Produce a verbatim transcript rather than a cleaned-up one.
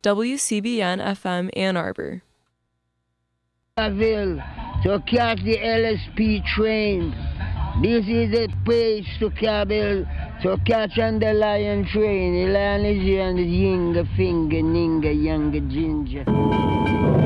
W C B N F M Ann Arbor. To catch the L S P train. This is the place to Cabell to catch on the lion train. The lion is here and the yinga finger, ninga, younger ginger.